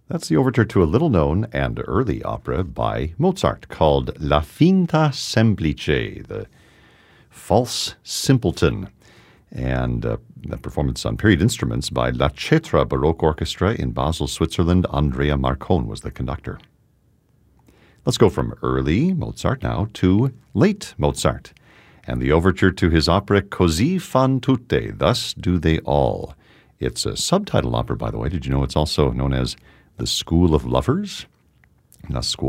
That's the overture to a little-known and early opera by Mozart called La Finta Semplice, the False Simpleton, and a performance on period instruments by La Cetra Baroque Orchestra in Basel, Switzerland. Andrea Marcon was the conductor. Let's go from early Mozart now to late Mozart, and the overture to his opera Così fan tutte, Thus Do They All. It's a subtitle opera, by the way. Did you know it's also known as The School of Lovers? La Scuola